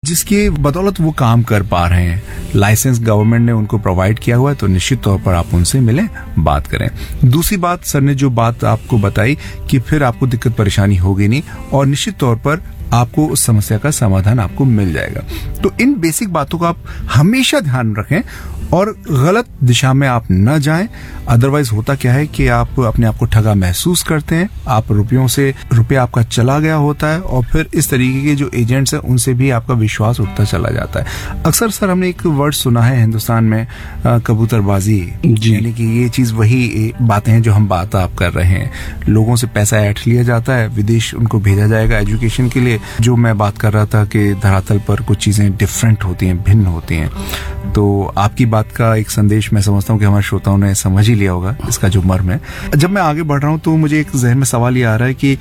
जिसके बदौलत वो काम कर पा रहे हैं, लाइसेंस गवर्नमेंट ने उनको प्रोवाइड किया हुआ है, तो निश्चित तौर पर आप उनसे मिलें, बात करें। दूसरी बात, सर ने जो बात आपको बताई कि फिर आपको दिक्कत परेशानी होगी नहीं और निश्चित तौर पर आपको उस समस्या का समाधान आपको मिल जाएगा। तो इन बेसिक बातों का आप हमेशा ध्यान रखें और गलत दिशा में आप न जाएं। अदरवाइज होता क्या है कि आप अपने आप को ठगा महसूस करते हैं, आप रुपया आपका चला गया होता है और फिर इस तरीके के जो एजेंट्स हैं उनसे भी आपका विश्वास उठता चला जाता है। अक्सर सर हमने एक वर्ड सुना है हिंदुस्तान में, कबूतरबाजी, यानी कि ये चीज वही बातें हैं जो हम बात आप कर रहे हैं। लोगों से पैसा ऐठ लिया जाता है, विदेश उनको भेजा जाएगा एजुकेशन के लिए। जो मैं बात कर रहा था कि धरातल पर कुछ चीजें डिफरेंट होती हैं, भिन्न होती हैं। तो आपकी बात का एक संदेश मैं समझता हूँ कि हमारे श्रोताओं ने समझ ही लिया होगा इसका जो मर्म है। जब मैं आगे बढ़ रहा हूँ तो मुझे एक जहन में सवाल ये आ रहा है कि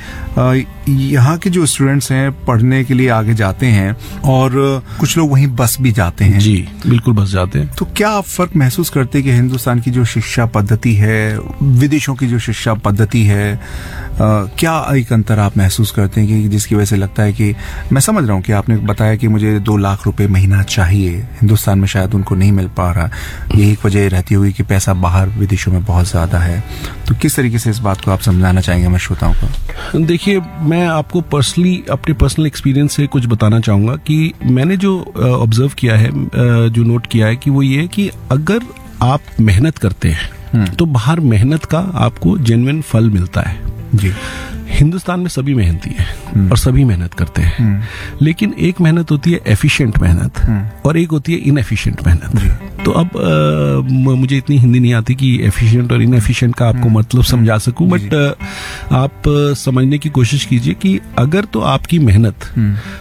यहाँ के जो स्टूडेंट्स हैं पढ़ने के लिए आगे जाते हैं और कुछ लोग वहीं बस भी जाते हैं। जी बिल्कुल, बस जाते हैं। तो क्या आप फर्क महसूस करते हैं कि हिंदुस्तान की जो शिक्षा पद्धति है, विदेशों की जो शिक्षा पद्धति है, क्या एक अंतर आप महसूस करते हैं कि जिसकी वजह से लगता है कि मैं समझ रहा हूँ कि आपने बताया कि मुझे 2 लाख रुपए महीना चाहिए, हिंदुस्तान में शायद उनको नहीं मिल पा रहा, यही एक वजह रहती होगी कि पैसा बाहर विदेशों में बहुत ज्यादा है। तो किस तरीके से इस बात को आप समझाना चाहेंगे हमारे श्रोताओं को? देखिए, मैं आपको अपने पर्सनल एक्सपीरियंस से कुछ बताना चाहूंगा कि मैंने जो ऑब्जर्व किया है, जो नोट किया है, कि वो ये है कि अगर आप मेहनत करते हैं तो बाहर मेहनत का आपको जेन्युइन फल मिलता है। जी। हिंदुस्तान में सभी मेहनती है और सभी मेहनत करते हैं, लेकिन एक मेहनत होती है एफिशिएंट मेहनत और एक होती है इनएफिशिएंट मेहनत। तो अब मुझे इतनी हिंदी नहीं आती कि एफिशिएंट और इनएफिशिएंट का आपको मतलब समझा सकूं, बट आप समझने की कोशिश कीजिए कि अगर तो आपकी मेहनत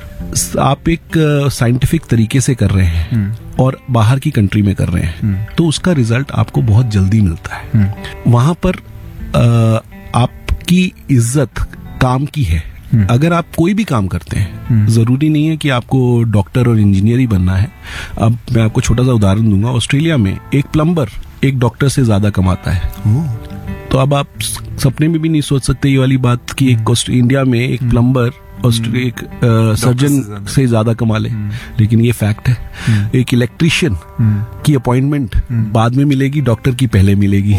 आप एक साइंटिफिक तरीके से कर रहे हैं और बाहर की कंट्री में कर रहे हैं, तो उसका रिजल्ट आपको बहुत जल्दी मिलता है। वहां पर आपकी इज्जत काम की है। अगर आप कोई भी काम करते हैं, जरूरी नहीं है कि आपको डॉक्टर और इंजीनियर ही बनना है। अब मैं आपको छोटा सा उदाहरण दूंगा। ऑस्ट्रेलिया में एक प्लम्बर एक डॉक्टर से ज्यादा कमाता है। तो अब आप सपने में भी नहीं सोच सकते ये वाली बात कि इंडिया में एक प्लम्बर एक सर्जन से ज्यादा कमा ले, लेकिन ये फैक्ट है। एक इलेक्ट्रिशियन की अपॉइंटमेंट बाद में मिलेगी, डॉक्टर की पहले मिलेगी।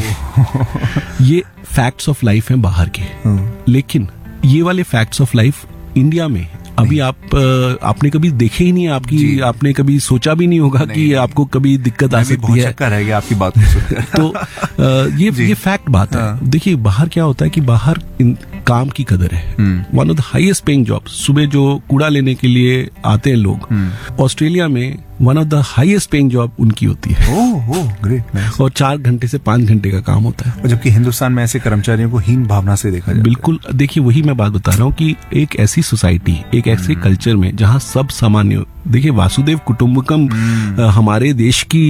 ये फैक्ट्स ऑफ लाइफ हैं बाहर के, लेकिन ये वाले फैक्ट्स ऑफ लाइफ इंडिया में अभी आपने कभी देखे ही नहीं है। आपने कभी सोचा भी नहीं होगा कि आपको कभी दिक्कत आ सकती है। रहेगा आपकी बात को सुनकर। तो ये फैक्ट बात है। देखिए, बाहर क्या होता है कि बाहर काम की कदर है। One of the highest paying job, सुबह जो कूड़ा लेने के लिए आते हैं लोग, ऑस्ट्रेलिया में one of the highest paying job उनकी होती है। ग्रेट। और 4 घंटे से 5 घंटे का काम होता है। जबकि हिंदुस्तान में ऐसे कर्मचारियों को हीन भावना से देखा जाता है। बिल्कुल। देखिए, वही मैं बात बता रहा हूँ कि एक ऐसी सोसाइटी, एक ऐसे कल्चर में जहाँ सब सामान्य, देखिए वासुदेव कुटुंबकम हमारे देश की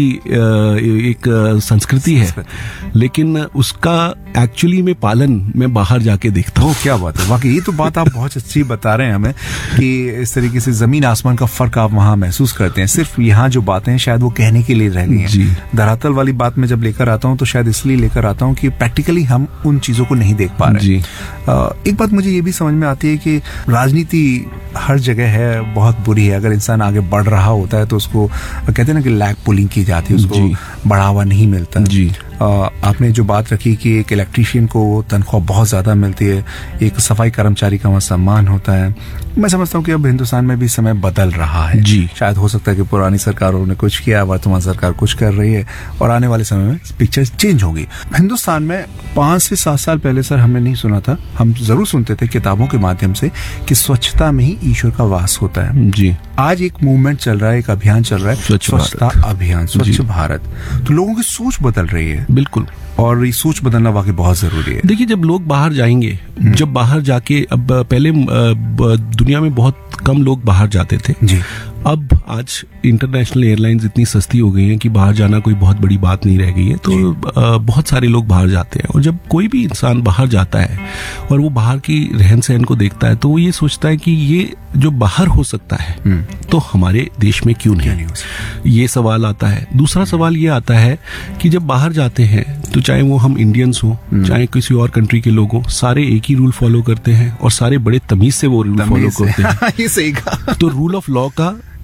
एक संस्कृति है, लेकिन उसका एक्चुअली में पालन मैं बाहर जाके देखता हूँ। क्या बात है, वाकई ये तो बात आप बहुत अच्छी बता रहे हैं हमें कि इस तरीके से जमीन आसमान का फर्क आप वहाँ महसूस करते हैं। सिर्फ यहाँ जो बातें हैं शायद वो कहने के लिए रह गई हैं। धरातल वाली बात में जब लेकर आता हूँ तो शायद इसलिए लेकर आता हूँ कि प्रैक्टिकली हम उन चीजों को नहीं देख पा रहे। एक बात मुझे ये भी समझ में आती है कि राजनीति हर जगह है, बहुत बुरी है। अगर इंसान आगे बढ़ रहा होता है तो उसको कहते हैं ना कि लैग पुलिंग की जाती है, उसको बढ़ावा नहीं मिलता। आपने जो बात रखी कि एक इलेक्ट्रीशियन को तनख्वाह बहुत ज्यादा मिलती है, एक सफाई कर्मचारी का वहाँ सम्मान होता है। मैं समझता हूँ कि अब हिंदुस्तान में भी समय बदल रहा है। शायद हो सकता है कि पुरानी सरकारों ने कुछ किया, वर्तमान सरकार कुछ कर रही है और आने वाले समय में पिक्चर चेंज होगी। हिंदुस्तान में 5 से 7 साल पहले सर हमने नहीं सुना था, हम जरूर सुनते थे किताबों के माध्यम से कि स्वच्छता में ही ईश्वर का वास होता है। आज एक मूवमेंट चल रहा है, एक अभियान चल रहा है, स्वच्छता अभियान, स्वच्छ भारत। तो लोगों की सोच बदल रही है। बिल्कुल। और ये सोच बदलना वाकई बहुत जरूरी है। देखिए, जब लोग बाहर जाएंगे, जब बाहर जाके, अब पहले दुनिया में बहुत कम लोग बाहर जाते थे। अब आज इंटरनेशनल एयरलाइंस इतनी सस्ती हो गई हैं कि बाहर जाना कोई बहुत बड़ी बात नहीं रह गई है। तो बहुत सारे लोग बाहर जाते हैं, और जब कोई भी इंसान बाहर जाता है और वो बाहर की रहन सहन को देखता है तो वो ये सोचता है कि ये जो बाहर हो सकता है तो हमारे देश में क्यों नहीं। ये सवाल आता है। दूसरा सवाल ये आता है कि जब बाहर जाते हैं तो चाहे वो हम इंडियंस हो, चाहे किसी और कंट्री के लोग हो, सारे एक ही रूल फॉलो करते हैं और सारे बड़े तमीज से वो रूल फॉलो करते हैं। ये सही कहा। तो रूल ऑफ लॉ का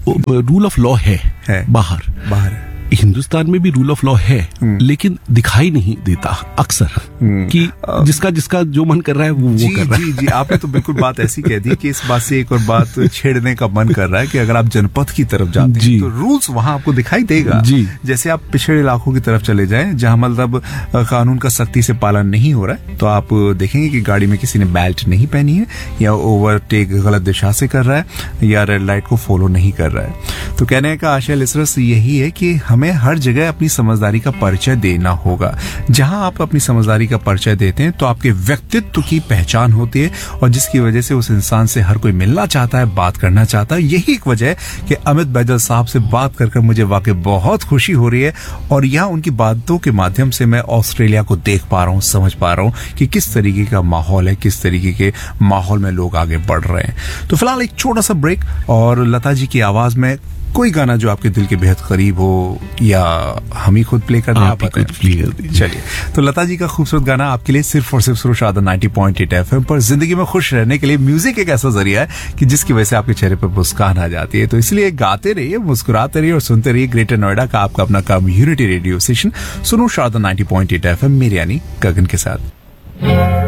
रूल ऑफ लॉ है बाहर हिंदुस्तान में भी रूल ऑफ लॉ है, लेकिन दिखाई नहीं देता अक्सर कि जिसका जो मन कर रहा है वो कर रहा है। जी आपने तो बिल्कुल बात ऐसी कह दी कि इस बात से एक और बात छेड़ने का मन कर रहा है कि अगर आप जनपद की तरफ जाते हैं तो रूल्स वहां आपको दिखाई देगा। जैसे आप पिछड़े इलाकों की तरफ चले जाएं जहां मतलब कानून का सख्ती से पालन नहीं हो रहा है, तो आप देखेंगे कि गाड़ी में किसी ने बेल्ट नहीं पहनी है, या ओवरटेक गलत दिशा से कर रहा है, या रेड लाइट को फॉलो नहीं कर रहा है। तो कहने का आशय लिसनर्स यही है कि हमें हर जगह अपनी समझदारी का परिचय देना होगा। जहां आप अपनी समझदारी का परिचय देते हैं तो आपके व्यक्तित्व की पहचान होती है, और जिसकी वजह से उस इंसान से हर कोई मिलना चाहता है, बात करना चाहता है। यही एक वजह है कि अमित बैजल साहब से बात कर मुझे वाकई बहुत खुशी हो रही है, और यहाँ उनकी बातों के माध्यम से मैं ऑस्ट्रेलिया को देख पा रहा हूँ, समझ पा रहा हूँ कि किस तरीके का माहौल है, किस तरीके के माहौल में लोग आगे बढ़ रहे हैं। तो फिलहाल एक छोटा सा ब्रेक, और लता जी की आवाज में कोई गाना जो आपके दिल के बेहद करीब हो, या हम ही खुद प्ले कर दें? आप खुद प्ले कर दीजिए। चलिए, तो लता जी का खूबसूरत गाना आपके लिए सिर्फ और सिर्फ सुरशादा 90.8 FM पर। जिंदगी में खुश रहने के लिए म्यूजिक एक ऐसा जरिया है कि जिसकी वजह से आपके चेहरे पर मुस्कान आ जाती है। तो इसलिए गाते रहिए, मुस्कुराते रहिए और सुनते रहिए ग्रेटर नोएडा का आपका अपना कम्युनिटी रेडियो स्टेशन सुनो शारदा 90.8 FM, मेरे यानी गगन के साथ।